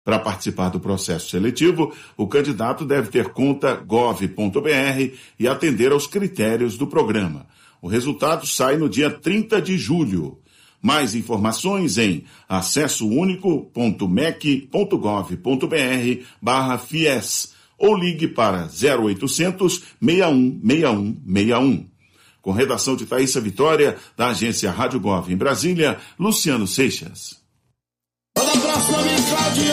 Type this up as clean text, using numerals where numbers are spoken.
Para participar do processo seletivo, o candidato deve ter conta gov.br e atender aos critérios do programa. O resultado sai no dia 30 de julho. Mais informações em acessounico.mec.gov.br/FIES ou ligue para 0800 61 61 61. Com redação de Thaísa Vitória, da agência Rádio Gov em Brasília, Luciano Seixas. Toda a próxima mensagem